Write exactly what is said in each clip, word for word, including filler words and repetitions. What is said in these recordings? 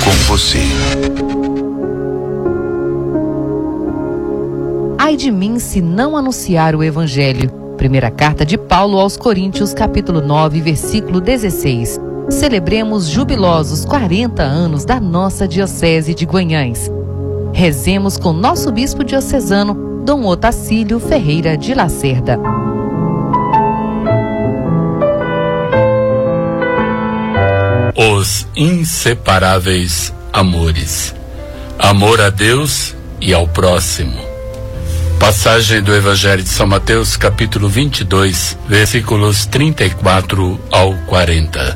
com você. Ai de mim se não anunciar o Evangelho. Primeira carta de Paulo aos Coríntios, capítulo nove, versículo dezesseis. Celebremos jubilosos quarenta anos da nossa Diocese de Guanhães. Rezemos com nosso bispo diocesano, Dom Otacílio Ferreira de Lacerda. Os inseparáveis amores. Amor a Deus e ao próximo. Passagem do Evangelho de São Mateus, capítulo vinte e dois, versículos trinta e quatro ao quarenta.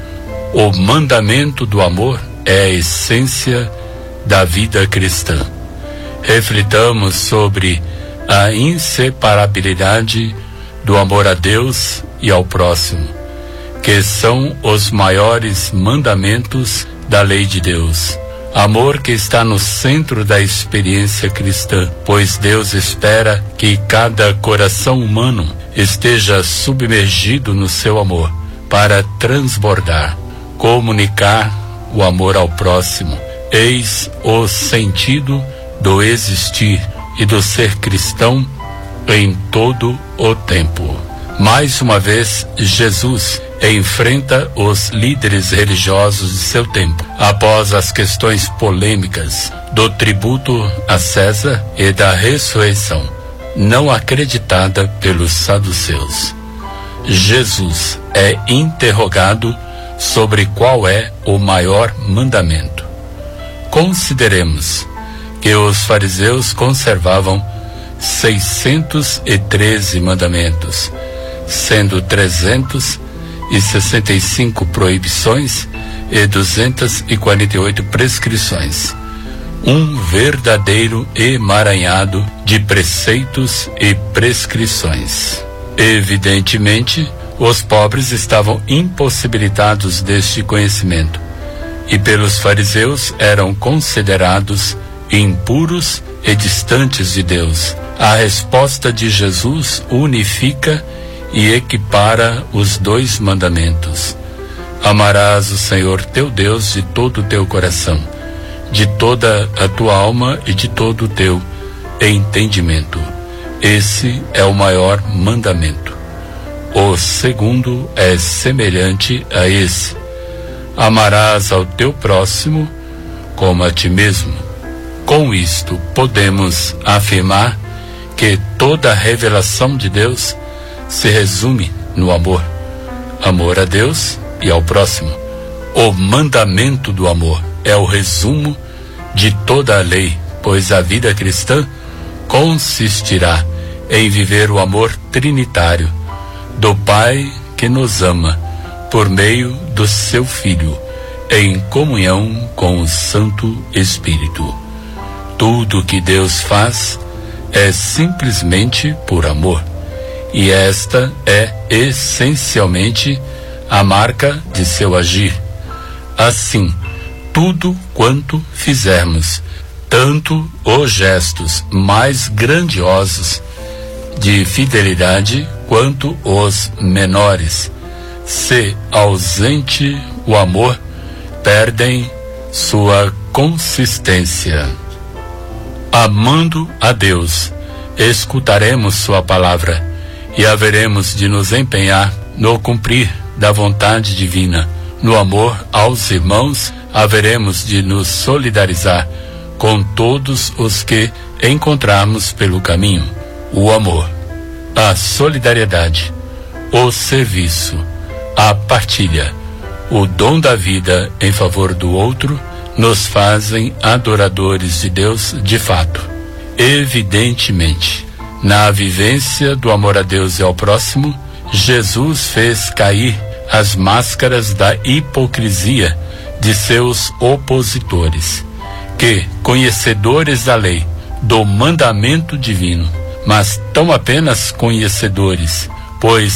O mandamento do amor é a essência da vida cristã. Reflitamos sobre a inseparabilidade do amor a Deus e ao próximo, que são os maiores mandamentos da lei de Deus. Amor que está no centro da experiência cristã, pois Deus espera que cada coração humano esteja submergido no seu amor, para transbordar, comunicar o amor ao próximo. Eis o sentido do existir e do ser cristão em todo o tempo. Mais uma vez, Jesus enfrenta os líderes religiosos de seu tempo, após as questões polêmicas do tributo a César e da ressurreição, não acreditada pelos saduceus. Jesus é interrogado sobre qual é o maior mandamento. Consideremos que os fariseus conservavam seiscentos e treze mandamentos, sendo trezentos e sessenta e cinco proibições e duzentas e quarenta e oito prescrições. Um verdadeiro emaranhado de preceitos e prescrições. Evidentemente, os pobres estavam impossibilitados deste conhecimento, e pelos fariseus eram considerados impuros e distantes de Deus. A resposta de Jesus unifica e equipara os dois mandamentos. Amarás o Senhor teu Deus de todo o teu coração, de toda a tua alma e de todo o teu entendimento. Esse é o maior mandamento. O segundo é semelhante a esse: amarás ao teu próximo como a ti mesmo. Com isto, podemos afirmar que toda a revelação de Deus se resume no amor. Amor a Deus e ao próximo. O mandamento do amor é o resumo de toda a lei, pois a vida cristã consistirá em viver o amor trinitário do Pai que nos ama por meio do seu Filho, em comunhão com o Santo Espírito. Tudo que Deus faz é simplesmente por amor, e esta é essencialmente a marca de seu agir. Assim, tudo quanto fizermos, tanto os gestos mais grandiosos de fidelidade quanto os menores, se ausente o amor, perdem sua consistência. Amando a Deus, escutaremos sua palavra e haveremos de nos empenhar no cumprir da vontade divina. No amor aos irmãos, haveremos de nos solidarizar com todos os que encontrarmos pelo caminho. O amor, a solidariedade, o serviço, a partilha, o dom da vida em favor do outro, nos fazem adoradores de Deus de fato. Evidentemente, na vivência do amor a Deus e ao próximo, Jesus fez cair as máscaras da hipocrisia de seus opositores, que, conhecedores da lei, do mandamento divino, mas tão apenas conhecedores, pois